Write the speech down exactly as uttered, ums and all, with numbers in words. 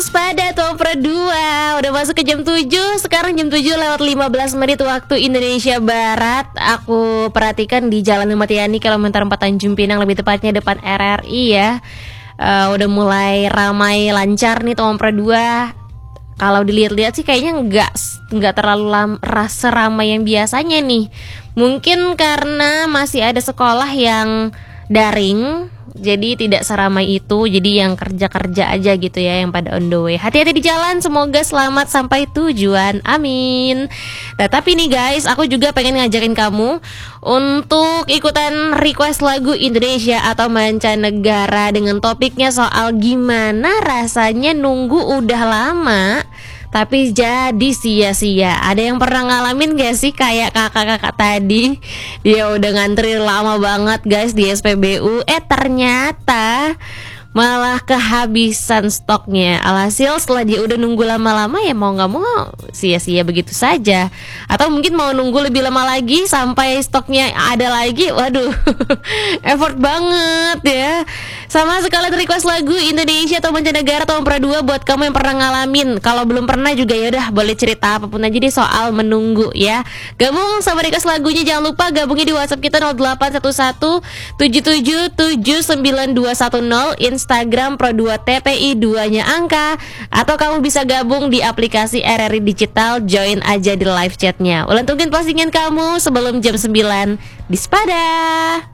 Pada Top Pro dua udah masuk ke jam tujuh. Sekarang jam tujuh lewat lima belas menit waktu Indonesia Barat. Aku perhatikan di Jalan Matiani kilometer empat Tanjung Pinang, lebih tepatnya depan R R I ya. Uh, udah mulai ramai lancar nih Top Pro dua. Kalau dilihat-lihat sih kayaknya nggak nggak terlalu lam, rasa ramai yang biasanya nih. Mungkin karena masih ada sekolah yang daring, jadi tidak seramai itu. Jadi yang kerja-kerja aja gitu ya, yang pada on the way. Hati-hati di jalan, semoga selamat sampai tujuan, amin. Nah tapi nih guys, aku juga pengen ngajakin kamu untuk ikutan request lagu Indonesia atau mancanegara dengan topiknya soal gimana rasanya nunggu udah lama tapi jadi sia-sia. Ada yang pernah ngalamin gak sih kayak kakak-kakak tadi? Dia udah ngantri lama banget guys di S P B U, eh ternyata malah kehabisan stoknya. Alhasil setelah dia udah nunggu lama-lama ya mau gak mau sia-sia begitu saja. Atau mungkin mau nunggu lebih lama lagi sampai stoknya ada lagi. Waduh effort banget ya. Sama sekali request lagu Indonesia atau mancanegara Top Pro dua buat kamu yang pernah ngalamin. Kalau belum pernah juga ya udah boleh cerita apapun aja deh soal menunggu ya. Gabung sama request lagunya, jangan lupa gabungnya di WhatsApp kita nol delapan satu satu tujuh tujuh tujuh sembilan dua satu nol, Instagram Pro dua T P I dua-nya angka, atau kamu bisa gabung di aplikasi R R I Digital, join aja di live chatnya. Ulang tungguin postingan kamu sebelum jam sembilan di Spada.